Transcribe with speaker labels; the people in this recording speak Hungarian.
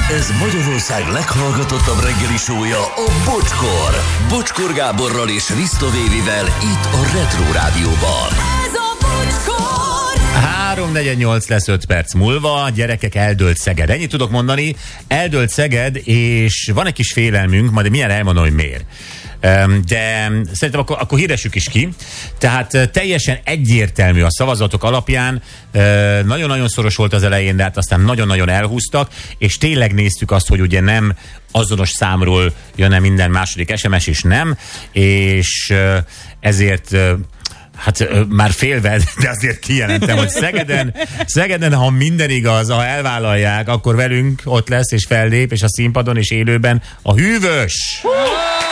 Speaker 1: Ez Magyarország leghallgatottabb reggeli show-ja, a Bocskor. Bocskor Gáborral és Risto Vévivel itt a Retro Rádióban.
Speaker 2: Ez a Bocskor!
Speaker 3: 3:48 lesz 5 perc múlva, gyerekek, eldőlt Szeged. Ennyit tudok mondani, eldőlt Szeged, és van egy kis félelmünk, majd milyen elmondom, hogy miért. De szerintem akkor hirdessük is ki. Tehát teljesen egyértelmű a szavazatok alapján, nagyon-nagyon szoros volt az elején, de hát aztán nagyon-nagyon elhúztak, és tényleg néztük azt, hogy ugye nem azonos számról jönne minden második SMS, és nem, és ezért... Hát már félve, de azért kijelentem, hogy Szegeden, ha minden igaz, ha elvállalják, akkor velünk ott lesz, és fellép, és a színpadon, és élőben a Hűvös!